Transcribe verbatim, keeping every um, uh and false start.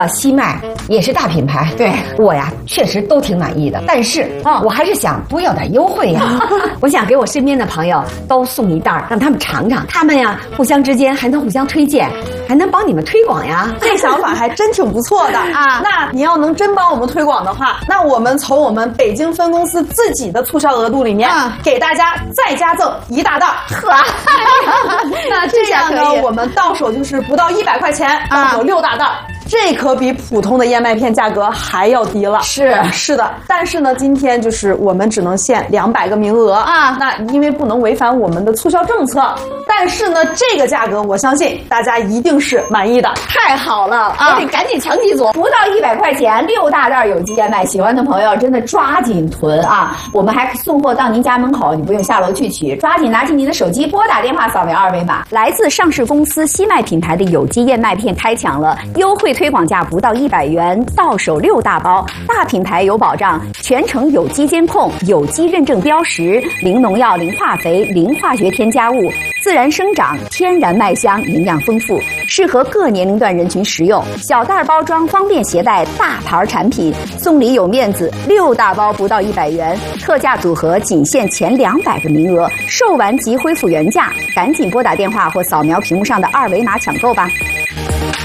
啊，西麦也是大品牌， 对我呀确实都挺满意的，但是啊、哦，我还是想多要点优惠呀。我想给我身边的朋友都送一袋儿，让他们尝尝，他们呀互相之间还能互相推荐，还能帮你们推广呀。 这想法还真挺不错的啊！那你要能真帮我们推广的话，那我们从我们北京分公司自己的促销额度里面，啊、给大家再加赠一大袋。 呵， 那这样呢，我们到手就是不到一百块钱，到手六大袋。啊这可比普通的燕麦片价格还要低了。 是是的，但是呢，今天就是我们只能限两百个名额啊。那因为不能违反我们的促销政策，但是呢，这个价格我相信大家一定是满意的。 太好了啊！我得赶紧抢几组，不到一百块钱，六大袋有机燕麦，喜欢的朋友真的抓紧囤啊！我们还送货到您家门口，你不用下楼去取，抓紧拿起您的手机，拨打电话，扫描二维码。来自上市公司西麦品牌的有机燕麦片开抢了，优惠推广价不到一百元，到手六大包，大品牌有保障，全程有机监控，有机认证标识，零农药、零化肥、零化学添加物，自然生长，天然麦香，营养丰富，适合各年龄段人群食用。小袋包装方便携带，大牌产品，送礼有面子，六大包不到一百元，特价组合仅限前两百个名额，售完即恢复原价，赶紧拨打电话或扫描屏幕上的二维码抢购吧。